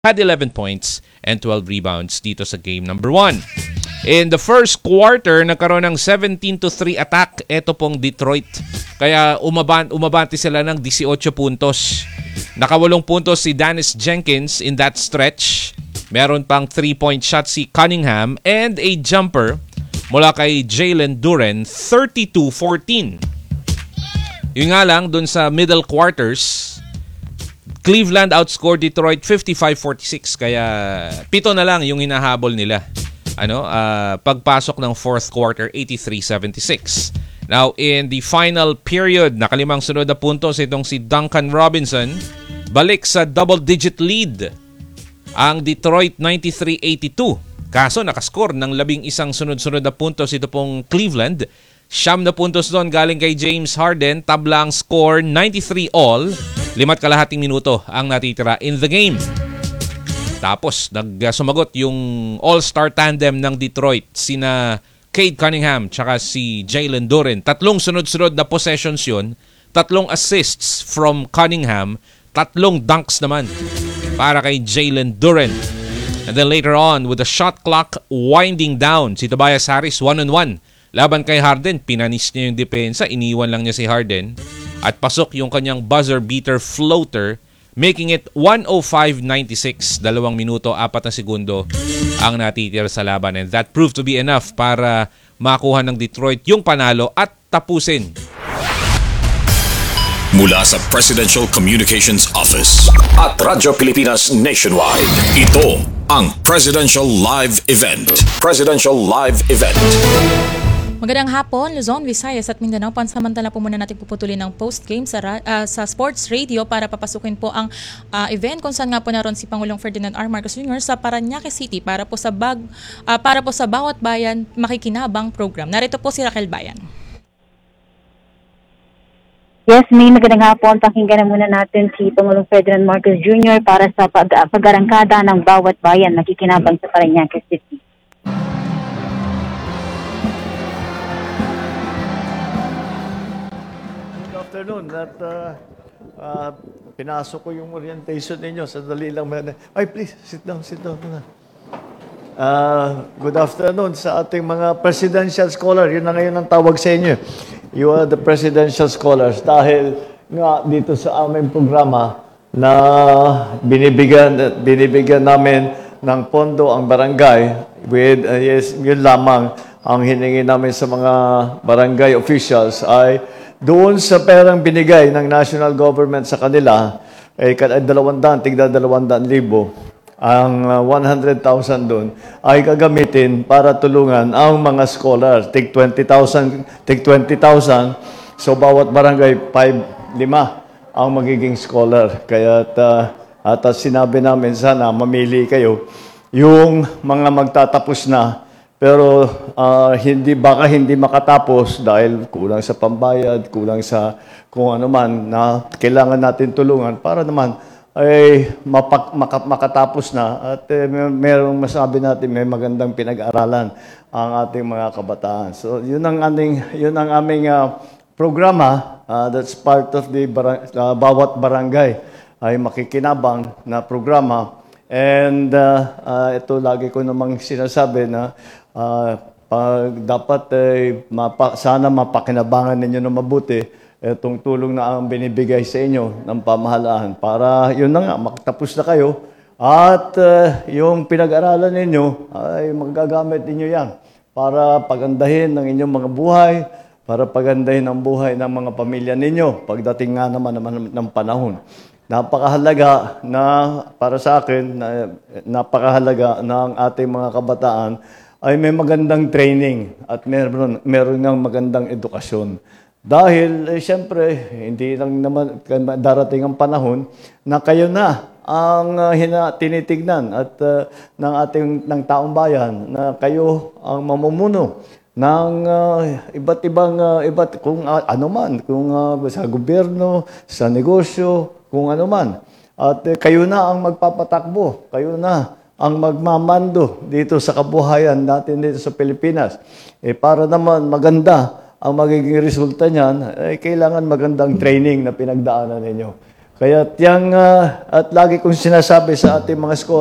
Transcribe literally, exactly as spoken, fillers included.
had eleven points and twelve rebounds dito sa game number one. In the first quarter, nagkaroon ng seventeen to three attack. Ito pong Detroit. Kaya umaban, umabante sila ng eighteen puntos. Nakawalong puntos si Dennis Jenkins in that stretch. Meron pang three-point shot si Cunningham and a jumper mula kay Jalen Duren, thirty-two fourteen. Yun nga lang, dun sa middle quarters, Cleveland outscored Detroit fifty-five forty-six. Kaya pito na lang yung hinahabol nila. Ano, uh, pagpasok ng fourth quarter, eighty-three seventy-six. Now, in the final period, nakalimang sunod na puntos itong si Duncan Robinson. Balik sa double-digit lead ang Detroit, ninety-three eighty-two. Kaso nakascore ng labing isang sunod-sunod na puntos ito pong Cleveland. Siyam na puntos doon galing kay James Harden. Tabla ang score, ninety-three all. Limat kalahating minuto ang natitira in the game. Tapos, nagsumagot yung all-star tandem ng Detroit. Sina Cade Cunningham tsaka si Jalen Duren. Tatlong sunod-sunod na possessions yun. Tatlong assists from Cunningham. Tatlong dunks naman para kay Jalen Duren. And then later on, with the shot clock winding down, si Tobias Harris one-on-one. Laban kay Harden, pinanis niya yung depensa, iniwan lang niya si Harden. At pasok yung kanyang buzzer beater floater, making it one oh five ninety-six. Dalawang minuto, apat na segundo ang natitira sa laban. And that proved to be enough para makuha ng Detroit yung panalo at tapusin. Mula sa Presidential Communications Office at Radyo Pilipinas Nationwide, ito ang Presidential Live Event. Presidential Live Event. Magandang hapon, Luzon, Visayas at Mindanao. Pansamantala po muna natin puputulin ng post-game sa, uh, sa Sports Radio para papasukin po ang uh, event kung saan nga po naroon si Pangulong Ferdinand R. Marcos Junior sa Parañaque City para po sa, bag, uh, para po sa Bawat Bayan Makikinabang program. Narito po si Raquel Bayan. Yes, may magandang hapon. Pakinggan na muna natin si Pangulong Ferdinand Marcos Junior para sa pag- pag-arangkada ng Bawat Bayan Makikinabang sa Parañaque City. Afternoon at uh, uh, pinasok ko yung orientation ninyo. Sandali lang. Ay, please, sit down, sit down. Uh, good afternoon sa ating mga presidential scholar. Yun na ngayon ang tawag sa inyo. You are the presidential scholars dahil nga dito sa aming programa na binibigyan, binibigyan namin ng pondo ang barangay with, uh, yes, yun lamang ang hiningi namin sa mga barangay officials ay doon sa perang binigay ng national government sa kanila, ay eh, dalawandaan, tigda dalawandaan libo, ang uh, one hundred thousand doon ay gagamitin para tulungan ang mga scholars. Tig twenty thousand, tig twenty thousand, so bawat barangay, five, lima ang magiging scholar. Kaya uh, at uh, sinabi namin sana mamili kayo yung mga magtatapos na pero uh, hindi baka hindi makatapos dahil kulang sa pambayad, kulang sa kung ano man na kailangan natin tulungan para naman ay mapak, maka, makatapos na at eh, may, merong masabi natin may magandang pinag-aralan ang ating mga kabataan. So yun ang aming yun ang aming uh, programa uh, that's part of the barang, uh, bawat barangay ay makikinabang na programa. And uh, uh, ito lagi ko namang sinasabi na uh, pag dapat eh, mapa, sana mapakinabangan ninyo na mabuti itong tulong na ang binibigay sa inyo ng pamahalaan para yun na nga, makatapos na kayo at uh, yung pinag-aralan ninyo ay magagamit ninyo yan para pagandahin ng inyong mga buhay, para pagandahin ang buhay ng mga pamilya ninyo pagdating nga naman, naman ng panahon. Napakahalaga na para sa akin, na, napakahalaga na ang ating mga kabataan ay may magandang training at meron, meron ng magandang edukasyon. Dahil, eh, siyempre, hindi lang naman darating ang panahon na kayo na ang uh, hina, tinitignan at uh, ng ating ng taong bayan na kayo ang mamumuno ng uh, iba't ibang uh, iba't kung uh, ano man, kung uh, sa gobyerno, sa negosyo, kung ano man. At eh, kayo na ang magpapatakbo, kayo na ang magmamando dito sa kabuhayan natin dito sa Pilipinas. Eh, para naman maganda ang magiging resulta niyan, eh, kailangan magandang training na pinagdaanan ninyo. Kaya tiyang, ah, at lagi kong sinasabi sa ating mga